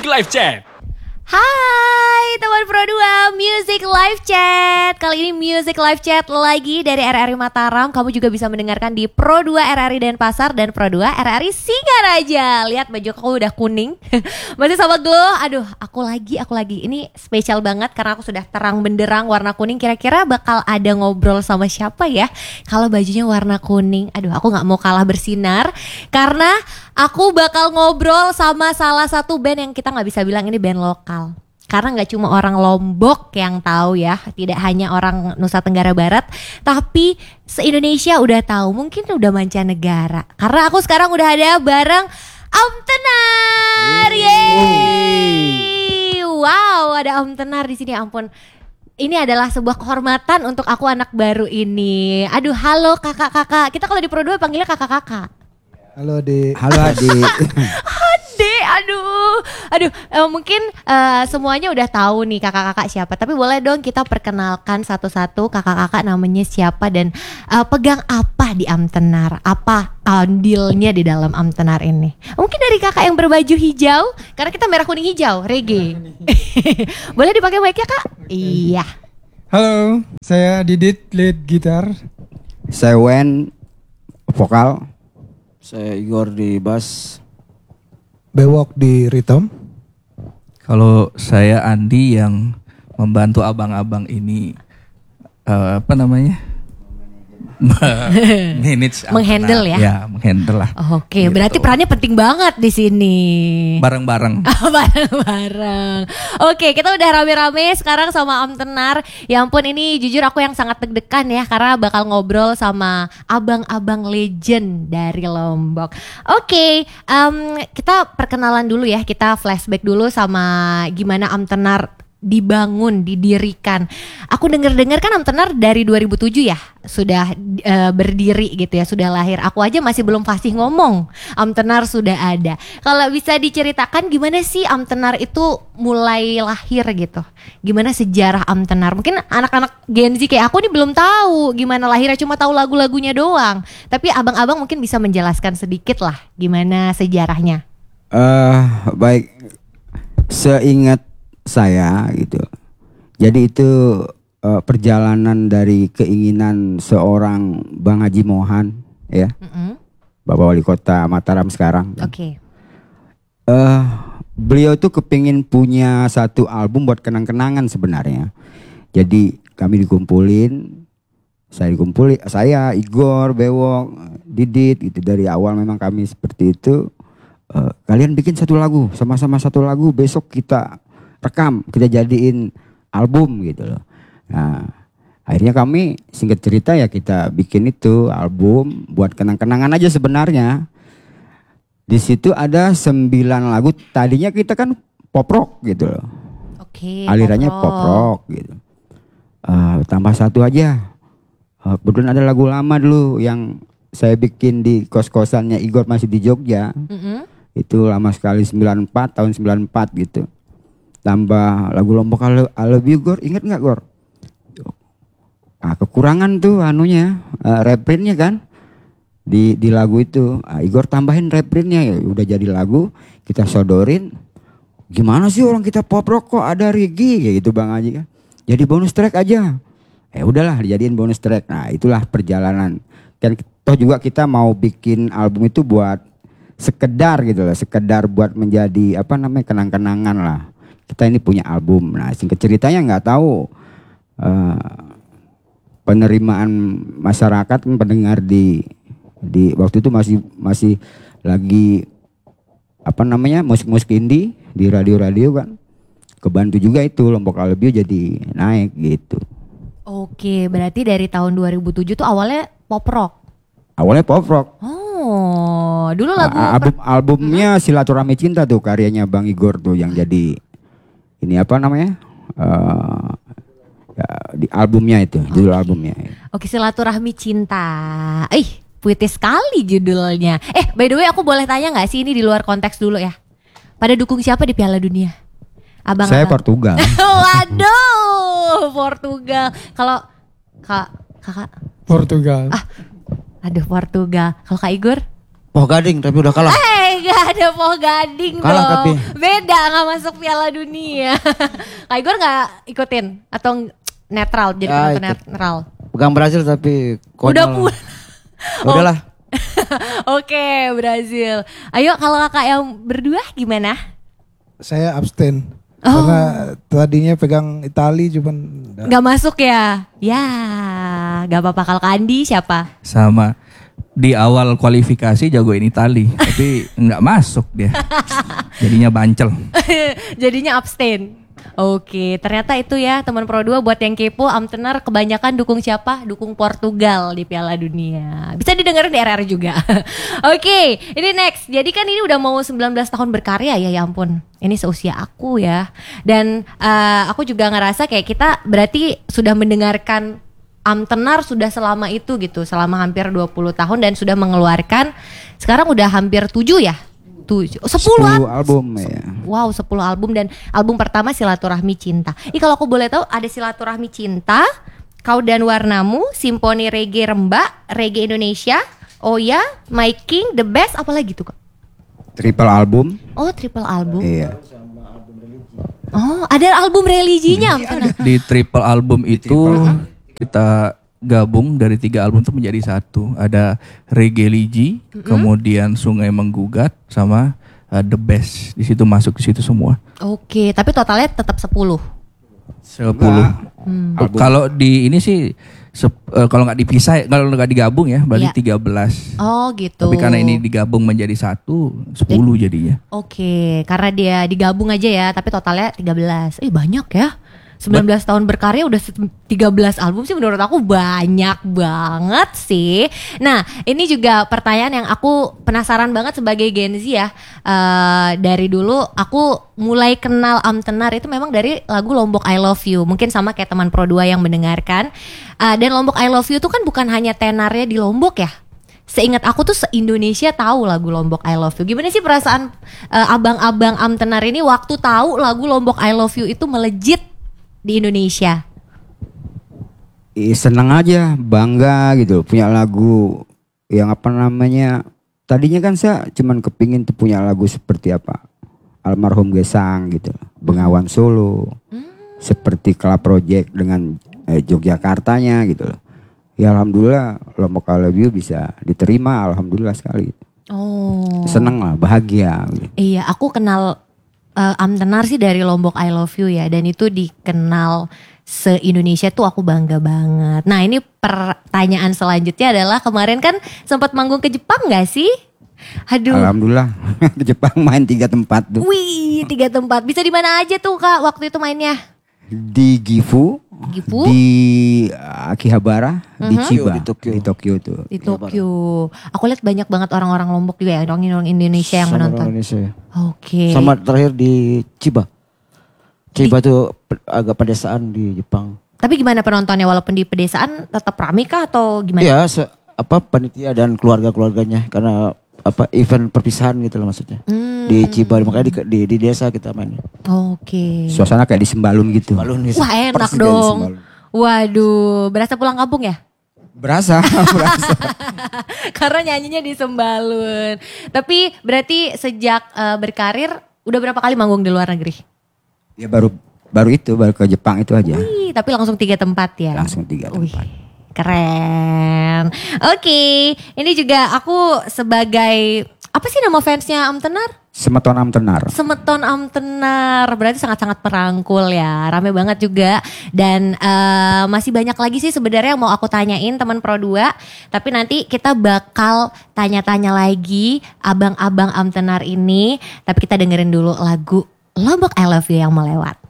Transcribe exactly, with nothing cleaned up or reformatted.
Live Chat. Hai teman Pro dua Music Live Chat. Kali ini Music Live Chat lagi dari R R I Mataram. Kamu juga bisa mendengarkan di Pro dua R R I Denpasar dan Pro dua R R I Singaraja. Lihat baju aku udah kuning. Masih sama glow. Aduh, aku lagi, aku lagi. Ini spesial banget karena aku sudah terang benderang warna kuning. Kira-kira bakal ada ngobrol sama siapa ya kalau bajunya warna kuning? Aduh, aku gak mau kalah bersinar karena aku bakal ngobrol sama salah satu band yang kita gak bisa bilang ini band lokal. Karena gak cuma orang Lombok yang tahu ya, tidak hanya orang Nusa Tenggara Barat, tapi se-Indonesia udah tahu, mungkin udah mancanegara. Karena aku sekarang udah ada bareng Om Tenar. Yeay. Wow, ada Om Tenar di sini, ampun. Ini adalah sebuah kehormatan untuk aku anak baru ini. Aduh, halo kakak-kakak. Kita kalau di Pro dua panggilnya kakak-kakak. Halo Ade. Halo Ade. Ade, aduh. Aduh, uh, mungkin uh, semuanya udah tahu nih kakak-kakak siapa. Tapi boleh dong kita perkenalkan satu-satu kakak-kakak namanya siapa dan uh, pegang apa di Amtenar. Apa andilnya di dalam Amtenar ini. Mungkin dari kakak yang berbaju hijau. Karena kita merah kuning hijau, reggae. Boleh dipakai mic-nya kak? Iya. Halo, saya Didit, lead gitar. Saya Wen, vokal. Saya Igor di bass. Bewok di rhythm. Kalau saya Andi yang membantu abang-abang ini uh, apa namanya? Manage menghandle ya? Ya, menghandle lah. Oke, gitu. Berarti perannya penting banget di sini. Bareng-bareng. Bareng-bareng. Oke, kita udah rame-rame sekarang sama Om Tenar. Ya ampun, ini jujur aku yang sangat deg-degan ya karena bakal ngobrol sama abang-abang legend dari Lombok. Oke, um, kita perkenalan dulu ya. Kita flashback dulu sama gimana Om Tenar dibangun, didirikan. Aku dengar-dengar kan Om Tenar dari dua ribu tujuh ya sudah uh, berdiri gitu ya, sudah lahir. Aku aja masih belum fasih ngomong. Om Tenar sudah ada. Kalau bisa diceritakan gimana sih Om Tenar itu mulai lahir gitu? Gimana sejarah Om Tenar? Mungkin anak-anak Gen Z kayak aku nih belum tahu gimana lahirnya, cuma tahu lagu-lagunya doang. Tapi abang-abang mungkin bisa menjelaskan sedikit lah gimana sejarahnya. Eh uh, baik, seingat saya gitu. Jadi itu uh, perjalanan dari keinginan seorang Bang Haji Mohan ya, mm-hmm. Bapak Wali Kota Mataram sekarang. Oke. Okay. Uh, beliau itu kepingin punya satu album buat kenang-kenangan sebenarnya. Jadi kami dikumpulin, saya dikumpulin, saya Igor, Bewok, Didit gitu. Dari awal memang kami seperti itu. Uh, kalian bikin satu lagu, sama-sama satu lagu, besok kita rekam, kita jadiin album gitu loh. Nah, akhirnya kami singkat cerita ya kita bikin itu album buat kenang-kenangan aja sebenarnya. Di situ ada sembilan lagu. Tadinya kita kan pop rock gitu loh. Oke. Alirannya pop rock, pop rock gitu. Uh, tambah satu aja. Uh, kebetulan ada lagu lama dulu yang saya bikin di kos-kosannya Igor masih di Jogja. Mm-hmm. Itu lama sekali sembilan puluh empat tahun sembilan puluh empat gitu. Tambah lagu Lombok I Love You Gor, inget gak Gor? Nah, kekurangan tuh anunya, uh, refrainnya kan di di lagu itu. Uh, Igor tambahin refrainnya, ya udah jadi lagu, kita sodorin. Gimana sih orang kita pop rock kok ada reggae kayak gitu Bang Haji kan? Jadi bonus track aja. Eh udahlah dijadiin bonus track. Nah itulah perjalanan. Dan toh juga kita mau bikin album itu buat sekedar gitu lah, sekedar buat menjadi apa namanya kenang-kenangan lah. Kita ini punya album. Nah singkat ceritanya nggak tahu uh, penerimaan masyarakat, pendengar di di waktu itu masih masih lagi apa namanya musik-musik indie di radio-radio kan. Kebantu juga itu Lombok I Love You jadi naik gitu. Oke, berarti dari tahun dua ribu tujuh tuh awalnya pop rock. Awalnya pop rock. Oh, dulu lagu A- album albumnya Silaturahmi Cinta tuh karyanya Bang Igor tuh yang jadi ini apa namanya? Uh, ya, di albumnya itu, okay. Judul albumnya. Oke, Silaturahmi Cinta. Ih, puitis sekali judulnya. Eh, by the way aku boleh tanya gak sih ini di luar konteks dulu ya? Pada dukung siapa di Piala Dunia? Abang Saya abang. Portugal. Waduh, Portugal. Kalau Kak, Kakak? Portugal. Ah, aduh Portugal. Kalau Kak Igor? Poh Gading tapi udah kalah. Eh, gak ada Poh Gading Kalah dong. tapi. Beda, gak masuk Piala Dunia. Kak Igor gak ikutin? Atau netral, jadi Ya, penonton ikut. netral? Pegang Brazil tapi Udah konyol. pulang. Ya udahlah. Oke, Brazil. Ayo kalau kakak yang berdua gimana? Saya abstain. Oh. Karena tadinya pegang Itali cuman nggak. Gak masuk ya? Ya, gak apa-apa. Kalau Kak Andi siapa? Sama di awal kualifikasi jagoin Itali, tapi nggak masuk dia. Jadinya bancel. Jadinya abstain. Oke, ternyata itu ya teman Pro dua buat yang kepo, Amtenar kebanyakan dukung siapa? Dukung Portugal di Piala Dunia. Bisa didengerin di R R juga. Oke, ini next. Jadi kan ini udah mau sembilan belas tahun berkarya ya, ya ampun. Ini seusia aku ya. Dan uh, aku juga ngerasa kayak kita berarti sudah mendengarkan Amtenar sudah selama itu gitu, selama hampir dua puluh tahun dan sudah mengeluarkan sekarang udah hampir tujuh ya? tujuh, sepuluh album ya. Wow, sepuluh album dan album pertama Silaturahmi Cinta. Ih kalau aku boleh tahu ada Silaturahmi Cinta, Kau dan Warnamu, Simponi Reggae Rembak, Reggae Indonesia, Oh ya, My King, The Best, apalagi tuh Kak? Triple album. Oh, triple album. Iya. Oh, ada album religinya. Amtenar. Di triple album itu kita gabung dari tiga album itu menjadi satu. Ada Reggae Ligi, mm-hmm. kemudian Sungai Menggugat, sama uh, The Best. Di situ masuk ke situ semua. Oke, tapi totalnya tetap sepuluh. Sepuluh. Hmm. Kalau di ini sih sep- uh, kalau nggak dipisah, kalau nggak digabung ya berarti Iya. tiga belas. Oh gitu. Tapi karena ini digabung menjadi satu, sepuluh jadinya. Oke, karena dia digabung aja ya, tapi totalnya tiga belas. Eh banyak ya. sembilan belas tahun berkarya udah tiga belas album sih menurut aku banyak banget sih. Nah ini juga pertanyaan yang aku penasaran banget sebagai Gen Z ya. uh, Dari dulu aku mulai kenal Amtenar itu memang dari lagu Lombok I Love You. Mungkin sama kayak teman Pro dua yang mendengarkan. uh, Dan Lombok I Love You itu kan bukan hanya tenarnya di Lombok ya. Seingat aku tuh se-Indonesia tahu lagu Lombok I Love You. Gimana sih perasaan uh, abang-abang Amtenar ini waktu tahu lagu Lombok I Love You itu melejit di Indonesia? Ih, seneng aja, bangga gitu punya lagu yang apa namanya. Tadinya kan saya cuman kepingin tuh punya lagu seperti apa almarhum Gesang gitu, Bengawan Solo, hmm. seperti Club Project dengan eh, Yogyakartanya gitu loh. Ya alhamdulillah Lombok I Love You bisa diterima, alhamdulillah sekali. Oh. Seneng lah, bahagia. Gitu. Iya, aku kenal uh, Amtenar sih dari Lombok I Love You ya, dan itu dikenal se-Indonesia tuh aku bangga banget. Nah ini pertanyaan selanjutnya adalah kemarin kan sempat manggung ke Jepang gak sih? Aduh. Alhamdulillah ke Jepang main tiga tempat tuh. Wih, tiga tempat. Bisa di mana aja tuh Kak waktu itu mainnya? Di Gifu, Gifu? di Akihabara, di Mhm. Chiba, Di Tokyo. di Tokyo tuh. Di Tokyo. Aku lihat banyak banget orang-orang Lombok juga ya, orang-orang Indonesia yang Sama menonton. orang Indonesia. Oke. Sama terakhir di Chiba. Chiba tuh pe- agak pedesaan di Jepang. Tapi gimana penontonnya walaupun di pedesaan tetap ramai kah atau gimana? Iya, se- apa panitia dan keluarga-keluarganya karena apa event perpisahan gitu loh maksudnya. Hmm. Di Chiba makanya di, di, di desa kita main. Oke. Suasana kayak di Sembalun gitu. Balon gitu. Wah enak Persis kayak di dong. Sembalun. Waduh, berasa pulang kampung ya? Berasa, berasa. Karena nyanyinya di Sembalun. Tapi berarti sejak uh, berkarir udah berapa kali manggung di luar negeri? Ya baru baru itu, baru ke Jepang itu aja. Wih, tapi langsung tiga tempat ya? Langsung tiga Wih, tempat. keren. Oke, ini juga aku sebagai apa sih nama fansnya Amtenar? Semeton Amtenar. Semeton Amtenar, berarti sangat-sangat merangkul ya, rame banget juga. Dan uh, masih banyak lagi sih sebenarnya yang mau aku tanyain teman Pro dua. Tapi nanti kita bakal tanya-tanya lagi abang-abang Amtenar ini. Tapi kita dengerin dulu lagu Lombok I Love You yang melewat.